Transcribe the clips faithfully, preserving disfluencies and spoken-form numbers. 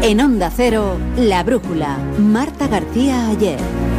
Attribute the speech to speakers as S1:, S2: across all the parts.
S1: En Onda Cero, La Brújula, Marta García Ayer.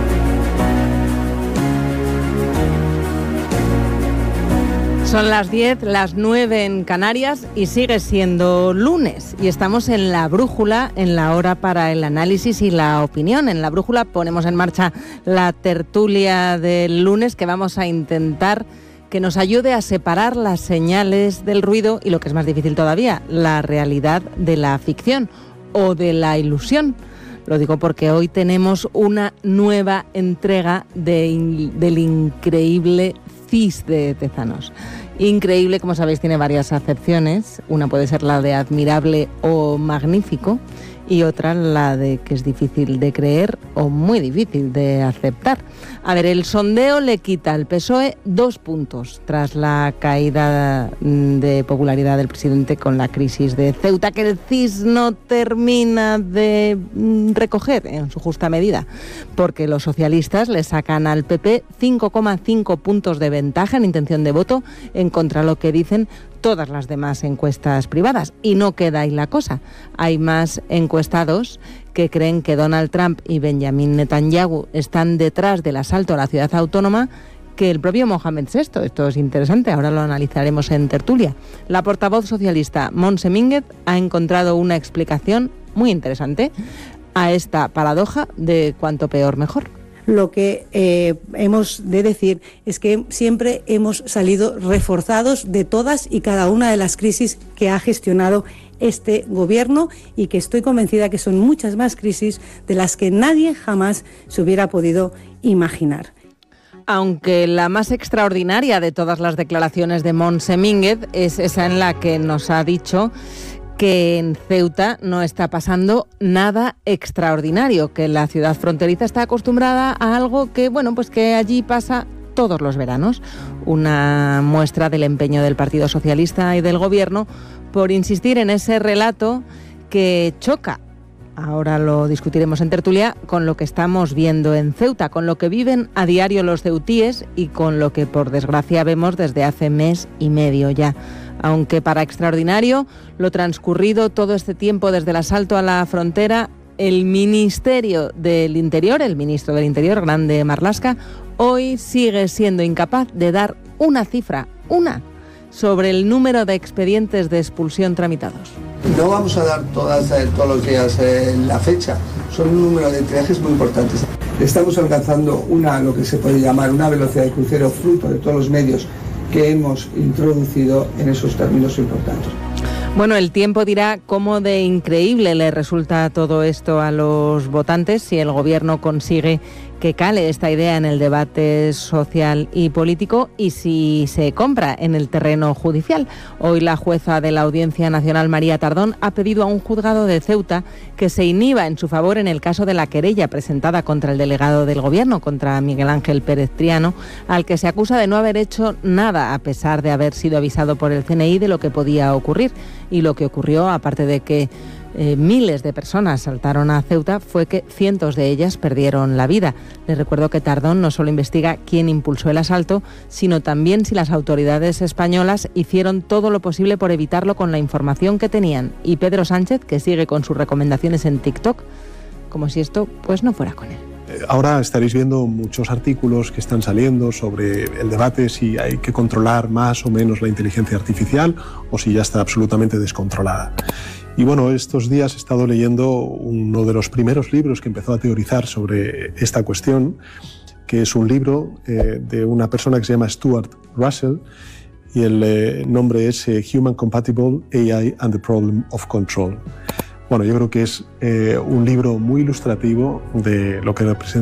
S2: Son las diez, las nueve en Canarias y sigue siendo lunes y estamos en La Brújula, en la hora para el análisis y la opinión. En La Brújula ponemos en marcha la tertulia del lunes que vamos a intentar que nos ayude a separar las señales del ruido y, lo que es más difícil todavía, la realidad de la ficción o de la ilusión. Lo digo porque hoy tenemos una nueva entrega de in, del increíble Cis de Tezanos. Increíble, como sabéis, tiene varias acepciones. Una puede ser la de admirable o magnífico y otra la de que es difícil de creer o muy difícil de aceptar. A ver, el sondeo le quita al P S O E dos puntos tras la caída de popularidad del presidente con la crisis de Ceuta, que el Cis no termina de recoger en su justa medida, porque los socialistas le sacan al P P cinco coma cinco puntos de ventaja en intención de voto, en contra de lo que dicen todas las demás encuestas privadas. Y no queda ahí la cosa. Hay más encuestados que creen que Donald Trump y Benjamin Netanyahu están detrás del asalto a la ciudad autónoma que el propio Mohamed sexto. Esto es interesante, ahora lo analizaremos en tertulia. La portavoz socialista Montse Mínguez ha encontrado una explicación muy interesante a esta paradoja de cuanto peor mejor.
S3: Lo que eh, hemos de decir es que siempre hemos salido reforzados de todas y cada una de las crisis que ha gestionado este gobierno y que estoy convencida que son muchas más crisis de las que nadie jamás se hubiera podido imaginar.
S2: Aunque la más extraordinaria de todas las declaraciones de Montse Mínguez es esa en la que nos ha dicho que en Ceuta no está pasando nada extraordinario, que la ciudad fronteriza está acostumbrada a algo que, bueno, pues que allí pasa todos los veranos. Una muestra del empeño del Partido Socialista y del Gobierno por insistir en ese relato que choca, ahora lo discutiremos en tertulia, con lo que estamos viendo en Ceuta, con lo que viven a diario los ceutíes y con lo que, por desgracia, vemos desde hace mes y medio ya. Aunque para extraordinario, lo transcurrido todo este tiempo desde el asalto a la frontera, el Ministerio del Interior, el ministro del Interior, Grande Marlaska, hoy sigue siendo incapaz de dar una cifra, una, sobre el número de expedientes de expulsión tramitados.
S4: No vamos a dar todas, eh, todos los días eh, la fecha, son un número de entregajes muy importantes. Estamos alcanzando una, lo que se puede llamar una velocidad de crucero fruto de todos los medios que hemos introducido en esos términos importantes.
S2: Bueno, el tiempo dirá cómo de increíble le resulta todo esto a los votantes si el Gobierno consigue que cale esta idea en el debate social y político y si se compra en el terreno judicial. Hoy la jueza de la Audiencia Nacional, María Tardón, ha pedido a un juzgado de Ceuta que se inhiba en su favor en el caso de la querella presentada contra el delegado del Gobierno, contra Miguel Ángel Pérez Triano, al que se acusa de no haber hecho nada a pesar de haber sido avisado por el C N I de lo que podía ocurrir. Y lo que ocurrió, aparte de que Eh, miles de personas saltaron a Ceuta, fue que cientos de ellas perdieron la vida. Les recuerdo que Tardón no solo investiga quién impulsó el asalto, sino también si las autoridades españolas hicieron todo lo posible por evitarlo con la información que tenían. Y Pedro Sánchez, que sigue con sus recomendaciones en TikTok, como si esto pues no fuera con él.
S5: Ahora estaréis viendo muchos artículos que están saliendo sobre el debate si hay que controlar más o menos la inteligencia artificial o si ya está absolutamente descontrolada. Y bueno, estos días he estado leyendo uno de los primeros libros que empezó a teorizar sobre esta cuestión, que es un libro eh, de una persona que se llama Stuart Russell, y el eh, nombre es eh, Human Compatible A I and the Problem of Control. Bueno, yo creo que es eh, un libro muy ilustrativo de lo que representa